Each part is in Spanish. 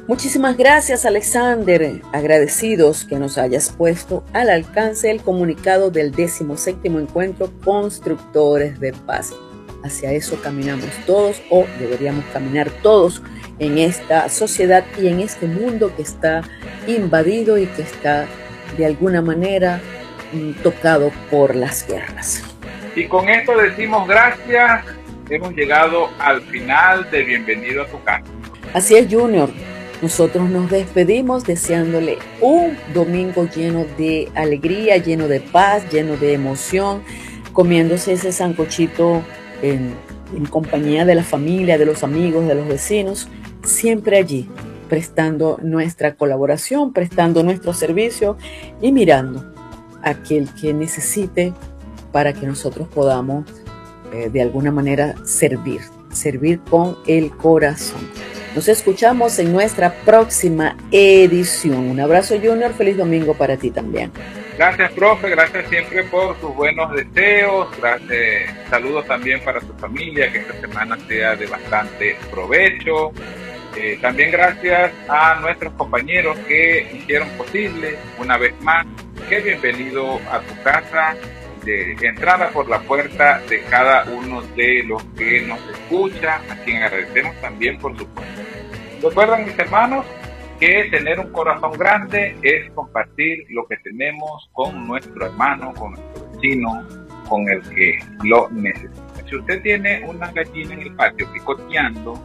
Muchísimas gracias, Alexander. Agradecidos que nos hayas puesto al alcance el comunicado del 17º Encuentro Constructores de Paz. Hacia eso caminamos todos, o deberíamos caminar todos en esta sociedad y en este mundo que está invadido y que está de alguna manera tocado por las guerras. Y con esto decimos gracias. Hemos llegado al final de Bienvenido a tu casa. Así es, Junior. Nosotros nos despedimos deseándole un domingo lleno de alegría, lleno de paz, lleno de emoción, comiéndose ese sancochito en compañía de la familia, de los amigos, de los vecinos, siempre allí, prestando nuestra colaboración, prestando nuestro servicio y mirando a aquel que necesite para que nosotros podamos de alguna manera servir con el corazón. Nos escuchamos en nuestra próxima edición. Un abrazo, Junior. Feliz domingo para ti también. Gracias, profe. Gracias siempre por sus buenos deseos. Gracias. Saludos también para su familia. Que esta semana sea de bastante provecho. También gracias a nuestros compañeros que hicieron posible, una vez más, que bienvenido a tu casa, de entrada por la puerta de cada uno de los que nos escucha, a quien agradecemos también por su puesto. Recuerden, mis hermanos, que tener un corazón grande es compartir lo que tenemos con nuestro hermano, con nuestro vecino, con el que lo necesita. Si usted tiene una gallina en el patio picoteando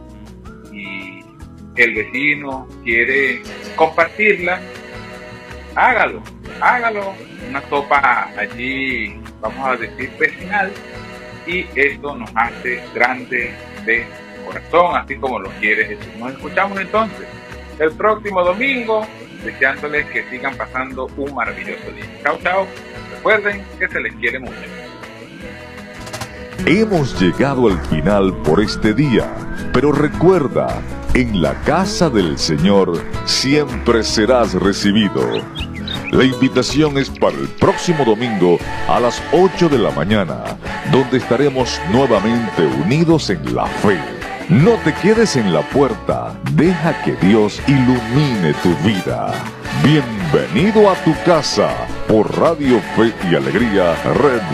y el vecino quiere compartirla, hágalo, una sopa allí, vamos a decir, vecinal, y esto nos hace grande de corazón, así como lo quiere Jesús. Nos escuchamos entonces el próximo domingo, deseándoles que sigan pasando un maravilloso día. Chao, chao. Recuerden que se les quiere mucho. Hemos llegado al final por este día, pero recuerda, en la casa del Señor siempre serás recibido. La invitación es para el próximo domingo a las 8 de la mañana, donde estaremos nuevamente unidos en la fe. No te quedes en la puerta, deja que Dios ilumine tu vida. Bienvenido a tu casa por Radio Fe y Alegría Red